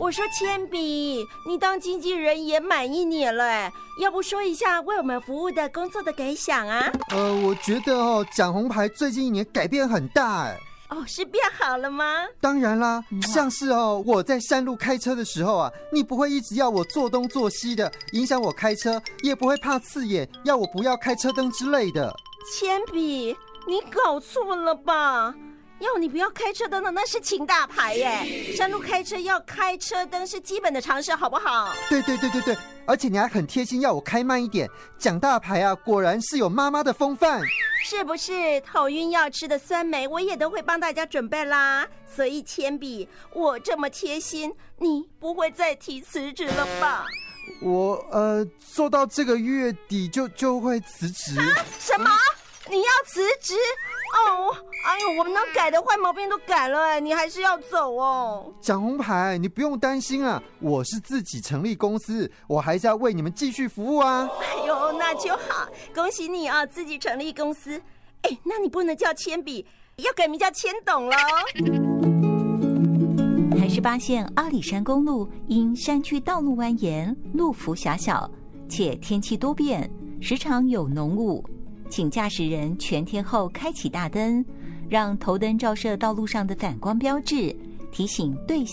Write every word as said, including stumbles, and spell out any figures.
我说铅笔，你当经纪人也满一年了哎，要不说一下为我们服务的工作的感想啊？ 呃，我觉得哦，蒋红牌最近一年改变很大哎。 哦，是变好了吗？ 当然啦，像是哦，我在山路开车的时候啊，你不会一直要我做东做西的，影响我开车，也不会怕刺眼，要我不要开车灯之类的。 铅笔，你搞错了吧？要你不要开车灯的那是秦大牌耶，山路开车要开车灯是基本的常识，好不好？ 对对对对对，而且你还很贴心要我开慢一点。蒋大牌啊，果然是有妈妈的风范， 是不是？头晕要吃的酸梅我也都会帮大家准备啦。所以铅笔，我这么贴心，你不会再提辞职了吧？ 我呃做到这个月底就就会辞职。 啊？什么？你要辞职？哦，哎呦，我们能改的坏毛病都改了，哎，你还是要走哦。 蒋红牌，你不用担心啊，我是自己成立公司，我还是要为你们继续服务啊。 哎呦，那就好，恭喜你啊，自己成立公司。哎，那你不能叫铅笔，要改名叫铅董了。 台十八线阿里山公路因山区道路蜿蜒，路幅狭小，且天气多变，时常有浓雾。请驾驶人全天候开启大灯，让头灯照射道路上的反光标志，提醒对